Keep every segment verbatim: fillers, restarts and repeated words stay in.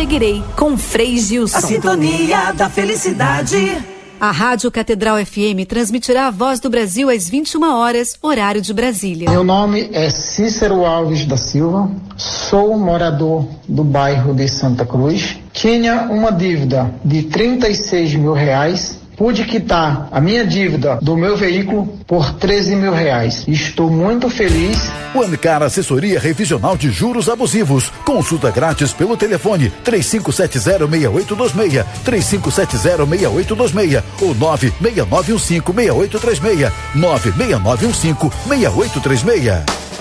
seguirei, com Frei Gilson. A sintonia da felicidade. A Rádio Catedral F M transmitirá a Voz do Brasil às vinte e uma horas, horário de Brasília. Meu nome é Cícero Alves da Silva, sou morador do bairro de Santa Cruz. Tinha uma dívida de trinta e seis mil reais. Pude quitar a minha dívida do meu veículo por treze mil reais. Estou muito feliz. Ancar Assessoria Revisional de Juros Abusivos. Consulta grátis pelo telefone três cinco sete zero, seis oito dois seis, três cinco sete zero, seis oito dois seis ou nove seis nove um cinco, seis oito três seis, nove seis nove um cinco, seis oito três seis.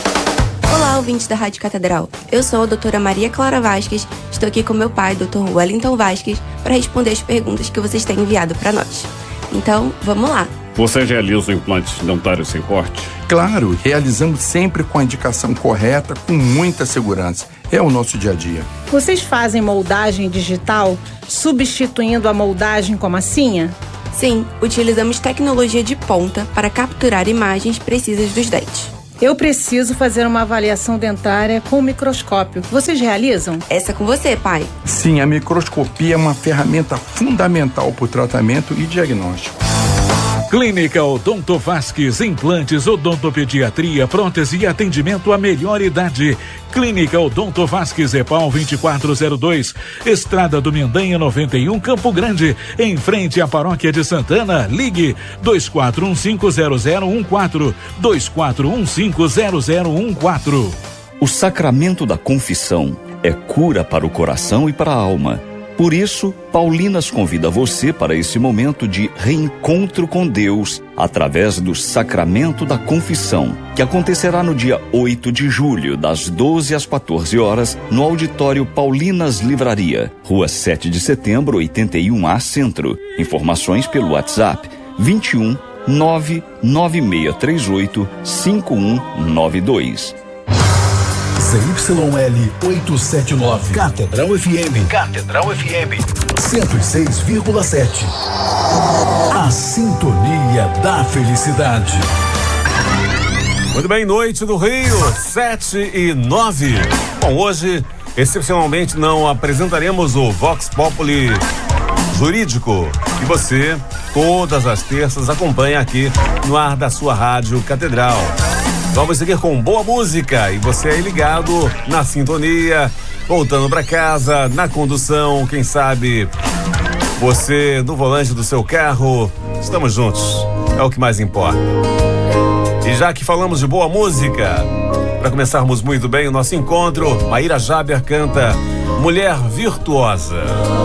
Olá, ouvintes da Rádio Catedral. Eu sou a doutora Maria Clara Vasques. Estou aqui com meu pai, doutor Wellington Vasques, para responder as perguntas que vocês têm enviado para nós. Então, vamos lá. Você realiza implantes dentários sem corte? Claro, realizamos sempre com a indicação correta, com muita segurança. É o nosso dia a dia. Vocês fazem moldagem digital, substituindo a moldagem com massinha? Sim, utilizamos tecnologia de ponta para capturar imagens precisas dos dentes. Eu preciso fazer uma avaliação dentária com microscópio. Vocês realizam? Essa é com você, pai. Sim, a microscopia é uma ferramenta fundamental para o tratamento e diagnóstico. Clínica Odonto Vasques, implantes, odontopediatria, prótese e atendimento à melhor idade. Clínica Odonto Vasques, EPAL vinte e quatro zero dois, Estrada do Mendanha noventa e um, Campo Grande, em frente à Paróquia de Santana. Ligue dois quatro um cinco zero zero um quatro, dois quatro um cinco zero zero um quatro. O sacramento da confissão é cura para o coração e para a alma. Por isso, Paulinas convida você para esse momento de reencontro com Deus através do Sacramento da Confissão, que acontecerá no dia oito de julho, das doze às quatorze horas, no auditório Paulinas Livraria, Rua sete de setembro, oitenta e um A, Centro. Informações pelo WhatsApp vinte e um, nove nove seis três oito, cinco um nove dois. Z Y L oitocentos e setenta e nove. Catedral F M. Catedral F M. cento e seis vírgula sete. A sintonia da felicidade. Muito bem, noite do Rio, sete e nove. Bom, hoje, excepcionalmente, não apresentaremos o Vox Populi Jurídico, que você, todas as terças, acompanha aqui no ar da sua rádio Catedral. Vamos seguir com boa música e você aí ligado na sintonia, voltando para casa, na condução, quem sabe você no volante do seu carro. Estamos juntos, é o que mais importa. E já que falamos de boa música, para começarmos muito bem o nosso encontro, Maíra Jaber canta Mulher Virtuosa.